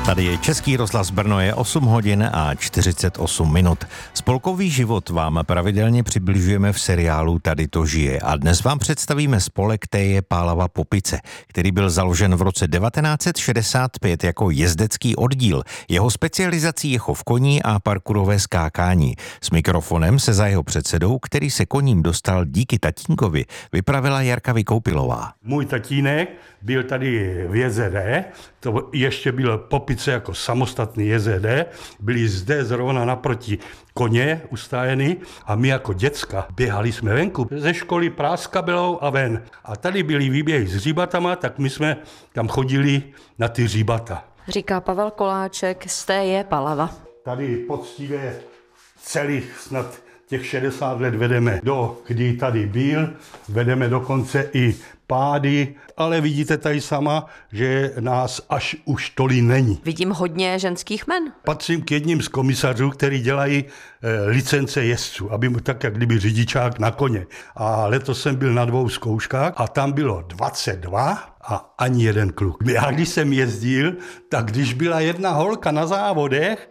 Tady je Český rozhlas Brno, je 8 hodin a 48 minut. Spolkový život vám pravidelně přibližujeme v seriálu Tady to žije a dnes vám představíme spolek T.J. Pálava Popice, který byl založen v roce 1965 jako jezdecký oddíl. Jeho specializací je chov koní a parkourové skákání. S mikrofonem se za jeho předsedou, který se koním dostal díky tatínkovi, vypravila Jarka Vykoupilová. Můj tatínek byl tady v JZD, to ještě byl Popice jako samostatný JZD, byli zde zrovna naproti koně ustájeny a my jako děcka běhali jsme venku ze školy práskabelou a ven. A tady byly výběhy s hříbatama, tak my jsme tam chodili na ty hříbata. Říká Pavel Koláček z T.J. Pálava. Tady poctivě celých snad těch 60 let vedeme kdy tady byl, vedeme dokonce i pády, ale vidíte tady sama, že nás až už tolik není. Vidím hodně ženských jmen. Patřím k jedním z komisařů, který dělají licence jezdců, aby mu tak, jak kdyby řidičák na koně. A letos jsem byl na 2 zkouškách a tam bylo 22 a ani jeden kluk. Já když jsem jezdil, tak když byla jedna holka na závodech,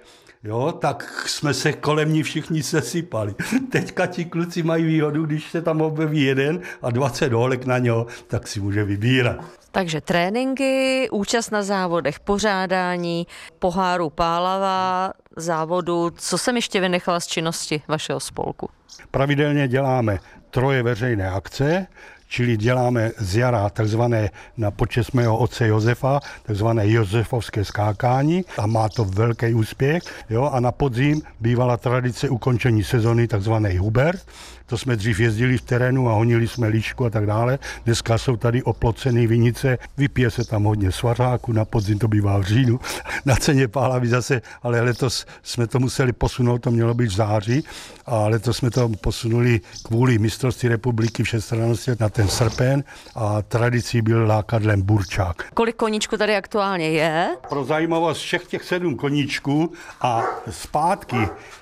tak jsme se kolem ní všichni sesypali. Teďka ti kluci mají výhodu, když se tam objeví jeden a 20 holek na něho, tak si může vybírat. Takže tréninky, účast na závodech, pořádání, poháru Pálava, závodu. Co jsem ještě vynechala z činnosti vašeho spolku? Pravidelně děláme 3 veřejné akce, čili děláme z jara takzvané na počest mého otce Josefa, takzvané josefovské skákání a má to velký úspěch. A na podzim bývala tradice ukončení sezony, takzvaný Hubert. To jsme dřív jezdili v terénu a honili jsme líšku a tak dále. Dneska jsou tady oplocené vinice, vypije se tam hodně svařáku, na podzim to bývá v říjnu. Na ceně Pálavy zase, ale letos jsme to museli posunout, to mělo být v září a letos jsme to posunuli kvůli mistrovství republiky všestrannosti na ten srpen a tradicí byl lákadlem burčák. Kolik koníčků tady aktuálně je? Pro zajímavost všech těch 7 koníčků a zpátky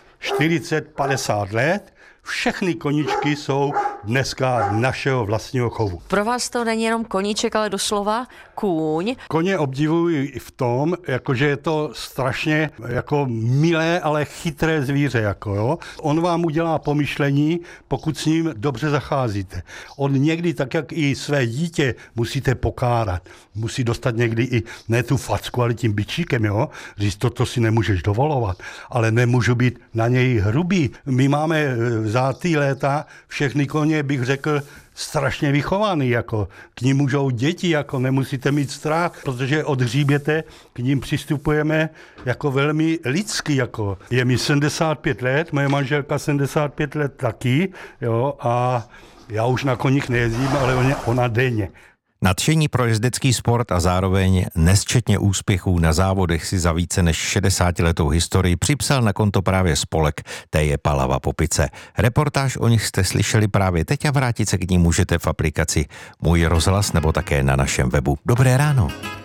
40-50 let, všechny koníčky jsou dneska našeho vlastního chovu. Pro vás to není jenom koníček, ale doslova kůň. Koně obdivuji v tom, že je to strašně milé, ale chytré zvíře. On vám udělá pomyšlení, pokud s ním dobře zacházíte. On někdy, tak jak i své dítě, musíte pokárat. Musí dostat někdy i ne tu facku, ale tím bičíkem, říct, toto si nemůžeš dovolovat, ale nemůžu být na něj hrubý. My máme za ty léta všechny koně, bych řekl, strašně vychovaný, k ním můžou děti, nemusíte mít strach, protože odhříběte, k ním přistupujeme velmi lidsky, Je mi 75 let, moje manželka 75 let taky, a já už na koních nejezdím, ale ona denně. Nadšení pro jezdecký sport a zároveň nesčetně úspěchů na závodech si za více než 60letou historii připsal na konto právě spolek T.J. Pálava Popice. Reportáž o nich jste slyšeli právě teď a vrátit se k ní můžete v aplikaci Můj rozhlas nebo také na našem webu. Dobré ráno.